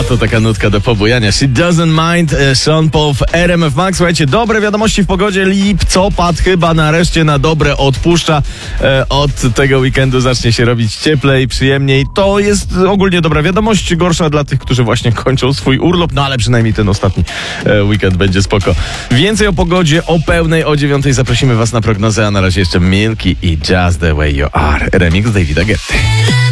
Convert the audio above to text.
to taka nutka do pobujania. She Doesn't Mind, Sean Paul w RMF Max. Słuchajcie, dobre wiadomości w pogodzie. Lipcopad chyba nareszcie na dobre odpuszcza. Od tego weekendu zacznie się robić cieplej, przyjemniej. To jest ogólnie dobra wiadomość. Gorsza dla tych, którzy właśnie kończą swój urlop, no ale przynajmniej ten ostatni weekend będzie spoko. Więcej o pogodzie o pełnej o 9:00 zaprosimy was na prognozę, a na razie jeszcze Milky i Just the Way You Are. Remix Davida Guetty.